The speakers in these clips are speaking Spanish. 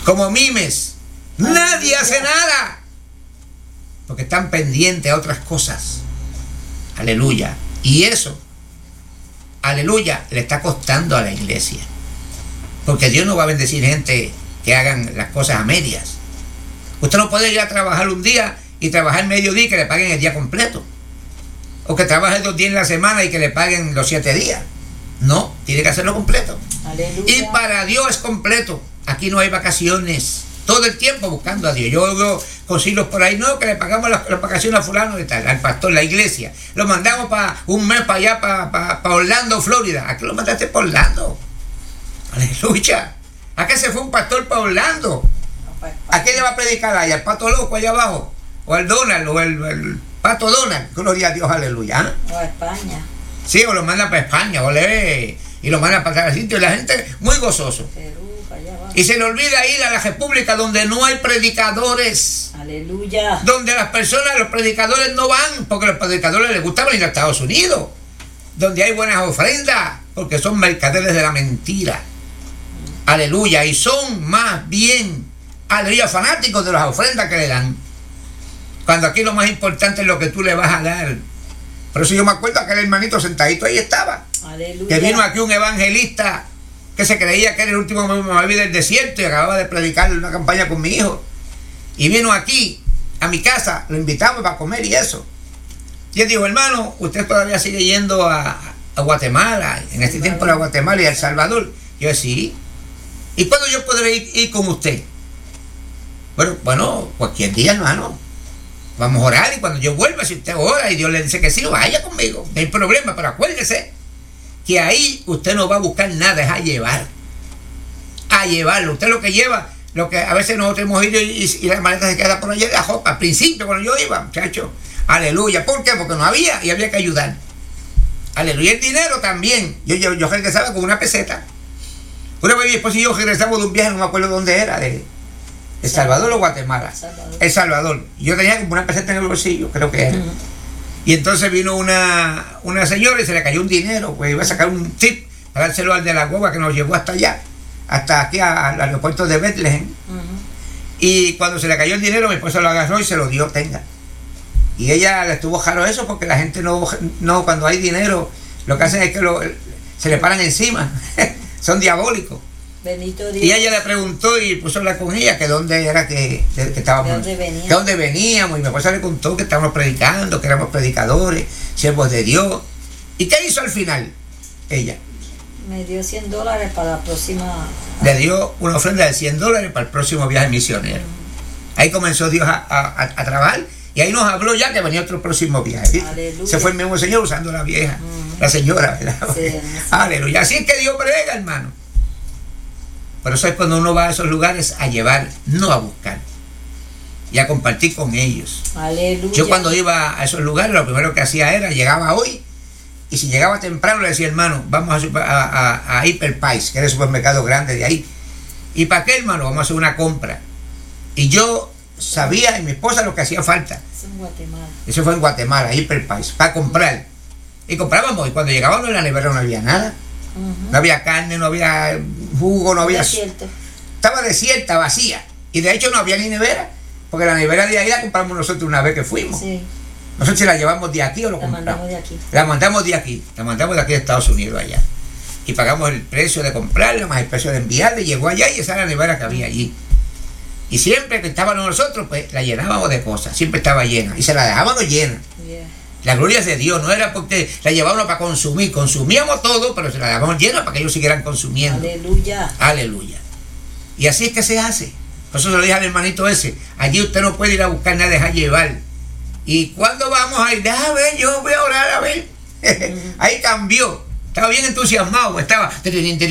como mimes. Nadie hace nada, porque están pendientes a otras cosas. Aleluya. Y eso, aleluya, le está costando a la iglesia. Porque Dios no va a bendecir gente que hagan las cosas a medias. Usted no puede ir a trabajar un día y trabajar medio día y que le paguen el día completo. O que trabaje 2 días en la semana y que le paguen los 7 días. No, tiene que hacerlo completo. Aleluya. Y para Dios es completo. Aquí no hay vacaciones. Todo el tiempo buscando a Dios. Yo veo concilios por ahí, no, que le pagamos las vacaciones a fulano y tal, al pastor, la iglesia. Lo mandamos para un mes para allá, para Orlando, Florida. ¿A qué lo mandaste para Orlando? Aleluya. ¿A qué se fue un pastor para Orlando? ¿A qué le va a predicar allá? ¿Al Pato Loco allá abajo? ¿O al Donald? ¿O el Pato Donald? Gloria a Dios, aleluya. ¿Eh? O a España. Sí, o lo mandan para España, olé, y lo mandan para cada sitio. Y la gente muy gozoso. Perú, para allá abajo. Y se le olvida ir a la república donde no hay predicadores. Aleluya. Donde las personas, los predicadores no van, porque a los predicadores les gusta venir a Estados Unidos. Donde hay buenas ofrendas, porque son mercaderes de la mentira. Aleluya. Y son más bien, aleluya, fanáticos de las ofrendas que le dan. Cuando aquí lo más importante es lo que tú le vas a dar. Por eso yo me acuerdo que aquel hermanito sentadito ahí estaba. Aleluya. Que vino aquí un evangelista que se creía que era el último mamaví del desierto y acababa de predicar una campaña con mi hijo. Y vino aquí a mi casa, lo invitamos para comer y eso. Y él dijo, hermano, usted todavía sigue yendo a Guatemala, en este tiempo era Guatemala y El Salvador. Yo decía, sí. ¿Y cuándo yo podré ir con usted? Bueno, cualquier día, hermano. Vamos a orar y cuando yo vuelva, si usted ora y Dios le dice que sí, vaya conmigo. No hay problema, pero acuérdese que ahí usted no va a buscar nada, es a llevar. A llevarlo. Usted lo que lleva, lo que a veces nosotros hemos ido y las maletas se quedan por allá de la jopa. Al principio, cuando yo iba, muchachos, aleluya. ¿Por qué? Porque no había y había que ayudar. Aleluya. El dinero también. Yo regresaba con una peseta. Una vez mi esposo y yo regresamos de un viaje, no me acuerdo dónde era, de El Salvador o Guatemala. El Salvador. Yo tenía como una peseta en el bolsillo, creo que era. Y entonces vino una señora y se le cayó un dinero, pues iba a sacar un tip para dárselo al de la guagua que nos llevó hasta allá, hasta aquí al aeropuerto de Bethlehem. Y cuando se le cayó el dinero, mi esposa lo agarró y se lo dio, tenga. Y ella le estuvo jaro eso porque la gente no cuando hay dinero, lo que hacen es que se le paran encima. Son diabólicos. Bendito Dios. Y ella le preguntó y puso a hablar con ella que dónde era que estábamos, de dónde veníamos, y mi esposa le contó que estábamos predicando, que éramos predicadores, siervos de Dios. ¿Y qué hizo al final? Ella me dio $100 para la próxima. Le dio una ofrenda de $100 para el próximo viaje misionero. Ahí comenzó Dios a trabajar y ahí nos habló ya que venía otro próximo viaje. Se fue el mismo señor usando la vieja, la señora, ¿verdad? Sí, aleluya. Así es que Dios brega, hermano. Por eso es cuando uno va a esos lugares a llevar, no a buscar. Y a compartir con ellos. Aleluya. Yo cuando iba a esos lugares, lo primero que hacía era, llegaba hoy, y si llegaba temprano le decía, hermano, vamos a Hyper Pais, que era el supermercado grande de ahí. ¿Y para qué, hermano? Vamos a hacer una compra. Y yo sabía, y mi esposa, lo que hacía falta. Eso en Guatemala. Eso fue en Guatemala, Hyper Pais, para comprar. Y comprábamos, y cuando llegábamos en la nevera no había nada. No había carne, no había jugo, no había... Desierto. Estaba desierta, vacía. Y de hecho no había ni nevera, porque la nevera de ahí la compramos nosotros una vez que fuimos. Sí. Nosotros si la llevamos de aquí o lo compramos. La mandamos de aquí. La mandamos de aquí. La mandamos de aquí de Estados Unidos allá. Y pagamos el precio de comprarla, más el precio de enviarla. Llegó allá y esa era la nevera que había allí. Y siempre que estábamos nosotros, pues la llenábamos de cosas. Siempre estaba llena. Y se la dejábamos llena. Yeah. La gloria es de Dios. No era porque la llevábamos para consumir. Consumíamos todo, pero se la dejábamos llena para que ellos siguieran consumiendo. Aleluya. Aleluya. Y así es que se hace. Por eso se lo dije al hermanito ese. Allí usted no puede ir a buscar nada, dejar llevar. ¿Y cuándo vamos a ir? A ver, yo voy a orar, a ver. Ahí cambió. Estaba bien entusiasmado. Estaba... Se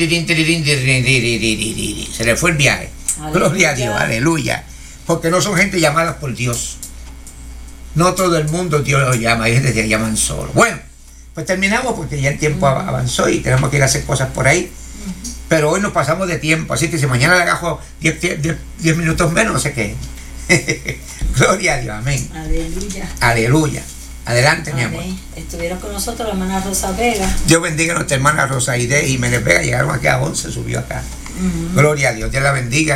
le fue el viaje. Aleluya. Gloria a Dios, aleluya. Porque no son gente llamada por Dios. No todo el mundo Dios los llama. Hay gente que se llaman solo. Bueno, pues terminamos porque ya el tiempo avanzó y tenemos que ir a hacer cosas por ahí. Pero hoy nos pasamos de tiempo. Así que si mañana le agajo 10 minutos menos, no sé qué. Gloria a Dios, amén. Aleluya. Aleluya. Adelante, amén. Mi amor. Estuvieron con nosotros la hermana Rosa Vega. Dios bendiga a nuestra hermana Rosa Ide y Jiménez Vega. Llegaron aquí a 11, subió acá. Gloria a Dios. Dios la bendiga.